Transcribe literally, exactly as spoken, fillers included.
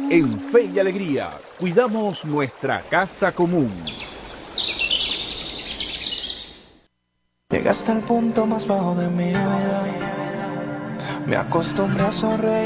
En Fe y Alegría, cuidamos nuestra casa común. Llegaste al punto más bajo de mi vida. Me acostumbré a sonreír.